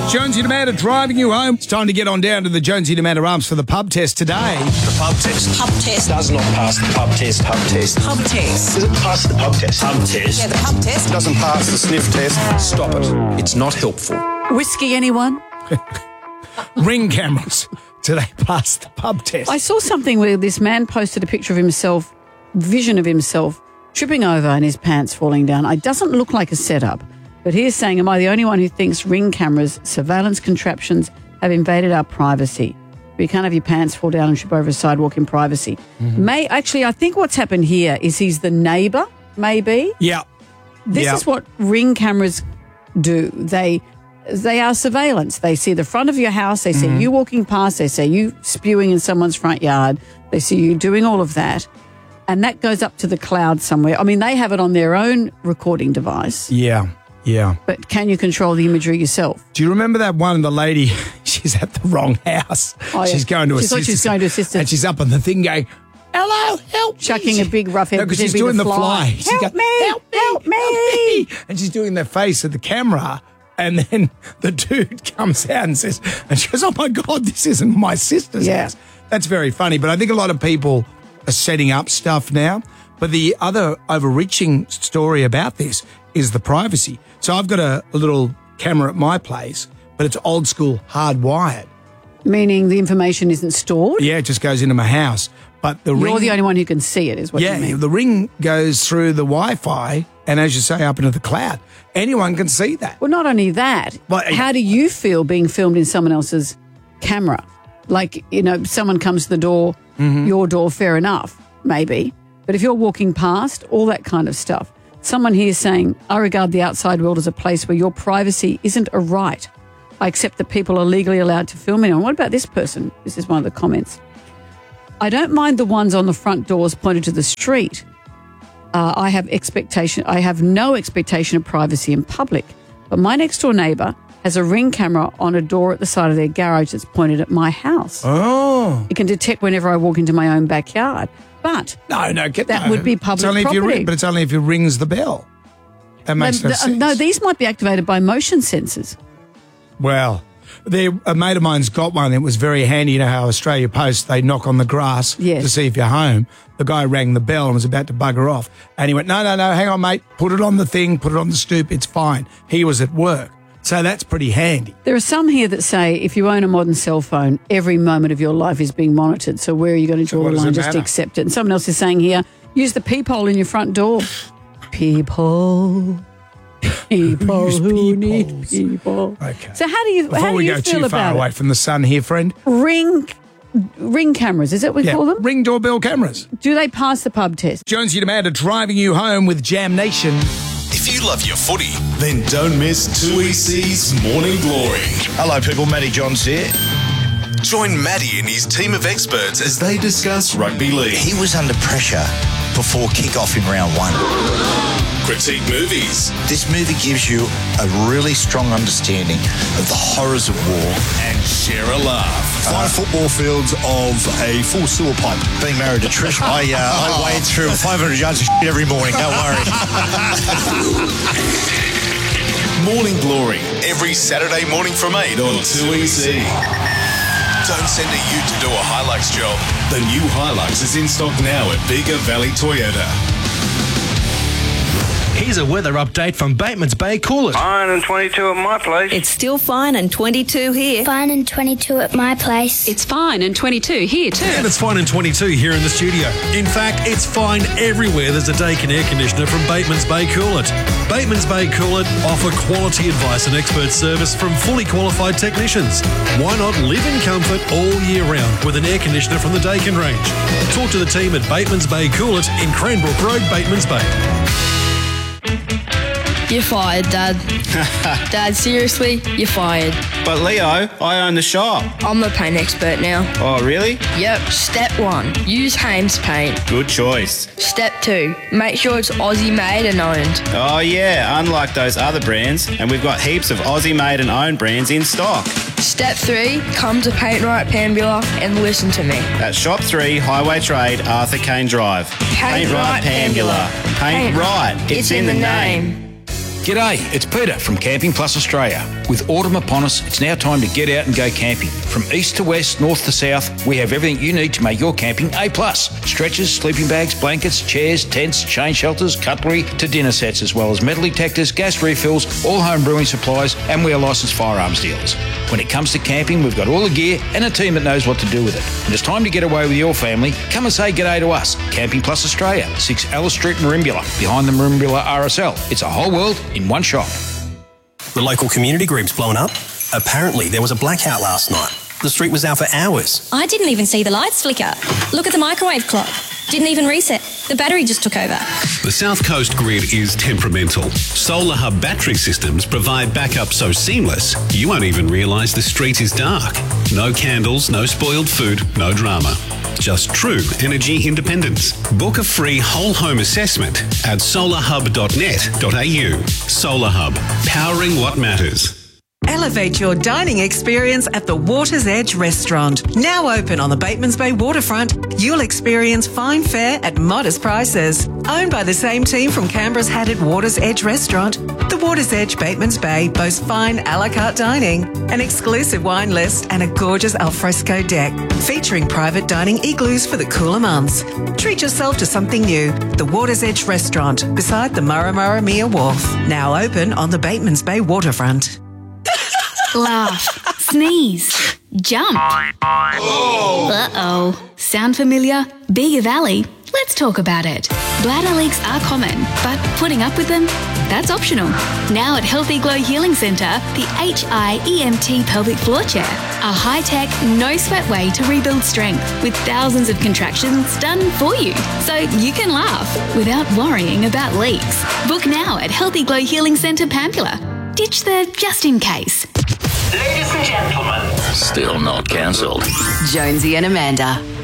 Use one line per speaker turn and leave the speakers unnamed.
Jonesy Demander driving you home. It's time to get on down to the Jonesy Demander Arms for the pub test today.
The pub test.
Pub test.
Does not pass the pub test. Pub test.
Pub test.
Does it pass the pub test? Pub test.
Yeah, the pub test.
Doesn't pass the sniff test. Stop it. It's not helpful.
Whiskey, anyone?
Ring cameras. Do they pass the pub test?
I saw something where this man posted a picture of himself, vision of himself, tripping over and his pants falling down. It doesn't look like a setup, but he's saying, am I the only one who thinks ring cameras, surveillance contraptions have invaded our privacy? You can't have your pants fall down and trip over a sidewalk in privacy. Actually, I think what's happened here is he's the neighbour, maybe.
Yeah.
This is what ring cameras do. They are surveillance. They see the front of your house. They see you walking past. They see you spewing in someone's front yard. They see you doing all of that. And that goes up to the cloud somewhere. I mean, they have it on their own recording device.
Yeah.
But can you control the imagery yourself?
Do you remember that one, the lady, she's at the wrong house.
Oh, yeah.
She's going to
She thought she was going to assist her.
And she's up on the thing going, hello, help me.
Chucking a big rough head.
No, because she's doing the fly. She's
Help
going,
me, help me.
And she's doing the face of the camera. And then the dude comes out and says, and she goes, oh, my God, this isn't my sister's house. That's very funny. But I think a lot of people are setting up stuff now. But the other overreaching story about this is the privacy. So I've got a little camera at my place, but it's old school hardwired.
Meaning the information isn't stored?
Yeah, it just goes into my house. But the ring...
You're the only one who can see it, is what you mean.
Yeah, the ring goes through the Wi-Fi and, as you say, up into the cloud. Anyone can see that.
Well, not only that, how do you feel being filmed in someone else's camera? Like, someone comes to the door, your door, fair enough, maybe. But if you're walking past, all that kind of stuff. Someone here is saying, I regard the outside world as a place where your privacy isn't a right. I accept that people are legally allowed to film anyone. What about this person? This is one of the comments. I don't mind the ones on the front doors pointed to the street. I have no expectation of privacy in public. But my next door neighbour has a ring camera on a door at the side of their garage that's pointed at my house.
Oh.
It can detect whenever I walk into my own backyard. But that would be public property.
But it's only if you rings the bell. That makes no sense.
No, these might be activated by motion sensors.
Well, a mate of mine's got one that was very handy. You know how Australia Post, they knock on the grass to see if you're home. The guy rang the bell and was about to bugger off. And he went, no, hang on, mate. Put it on the thing, put it on the stoop. It's fine. He was at work. So that's pretty handy.
There are some here that say if you own a modern cell phone, every moment of your life is being monitored. So where are you going to draw the line? Just accept it. And someone else is saying here, use the peephole in your front door. People who need people.
Okay.
So how do you feel about it?
Before we go too far away from the sun here, friend.
Ring cameras, is that what we call them?
Ring doorbell cameras.
Do they pass the pub test?
Jonesy Demander driving you home with Jam Nation.
If you love your footy, then don't miss 2EC's Morning Glory.
Hello, people. Matty Johns here.
Join Matty and his team of experts as they discuss rugby league.
He was under pressure before kick-off in round one.
Critique movies.
This movie gives you a really strong understanding of the horrors of war.
And share a laugh.
5 football fields of a full sewer pipe.
Being married to Trish, I wade through 500 yards of shit every morning. Don't worry.
Morning Glory, every Saturday morning from 8 on 2EC. Don't send a ute to do a Hilux job. The new Hilux is in stock now at Bega Valley Toyota.
Here's a weather update from Batemans Bay Coolers.
Fine and 22 at my place.
It's still fine and 22 here.
Fine and 22 at my place.
It's fine and 22 here too.
And it's fine and 22 here in the studio. In fact, it's fine everywhere there's a Daikin air conditioner from Batemans Bay Coolant. Batemans Bay Coolant offer quality advice and expert service from fully qualified technicians. Why not live in comfort all year round with an air conditioner from the Daikin range? Talk to the team at Batemans Bay Coolant in Cranbrook Road, Batemans Bay.
You're fired, Dad. Dad, seriously? You're fired.
But Leo, I own the shop.
I'm the paint expert now.
Oh, really?
Yep. Step 1, use Hames paint.
Good choice.
Step 2, make sure it's Aussie made and owned.
Oh yeah, unlike those other brands, and we've got heaps of Aussie made and owned brands in stock.
Step 3, come to Paint Right Pambula and listen to me.
That's Shop 3, Highway Trade, Arthur Kane Drive.
Paint Right Pambula.
Paint Right. It's in the name.
G'day, it's Peter from Camping Plus Australia.
With autumn upon us, it's now time to get out and go camping. From east to west, north to south, we have everything you need to make your camping A+. Stretchers, sleeping bags, blankets, chairs, tents, chain shelters, cutlery to dinner sets, as well as metal detectors, gas refills, all home brewing supplies, and we are licensed firearms dealers. When it comes to camping, we've got all the gear and a team that knows what to do with it. When it's time to get away with your family, come and say g'day to us. Camping Plus Australia, 6 Alice Street, Merimbula, behind the Merimbula RSL. It's a whole world in one shop.
The local community group's blown up. Apparently, there was a blackout last night. The street was out for hours.
I didn't even see the lights flicker. Look at the microwave clock. Didn't even reset. The battery just took over.
The South Coast grid is temperamental. Solar Hub battery systems provide backup so seamless, you won't even realise the street is dark. No candles, no spoiled food, no drama. Just true energy independence. Book a free whole home assessment at solarhub.net.au. Solar Hub, powering what matters.
Elevate your dining experience at the Water's Edge restaurant. Now open on the Batemans Bay waterfront, you'll experience fine fare at modest prices. Owned by the same team from Canberra's Hatted Water's Edge restaurant, the Water's Edge Batemans Bay boasts fine a la carte dining, an exclusive wine list and a gorgeous alfresco deck, featuring private dining igloos for the cooler months. Treat yourself to something new. The Water's Edge restaurant beside the Murramurramia Wharf. Now open on the Batemans Bay waterfront.
Laugh, sneeze, jump. Uh-oh. Sound familiar? Bega Valley? Let's talk about it. Bladder leaks are common, but putting up with them? That's optional. Now at Healthy Glow Healing Centre, the HIEMT pelvic floor chair. A high-tech, no-sweat way to rebuild strength with thousands of contractions done for you. So you can laugh without worrying about leaks. Book now at Healthy Glow Healing Centre, Pampula. Ditch the just in case.
Ladies and gentlemen.
Still not cancelled.
Jonesy and Amanda.